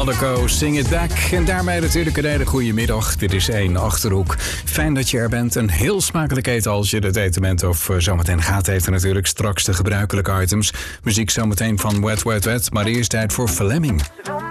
Monaco, Sing It Back. En daarmee natuurlijk een hele goede middag. Dit is 1 Achterhoek. Fijn dat je er bent. Een heel smakelijk eten als je het eten bent. Of zometeen gaat eten natuurlijk. Straks de gebruikelijke items. Muziek zometeen van Wet Wet Wet. Maar eerst tijd voor Fleming.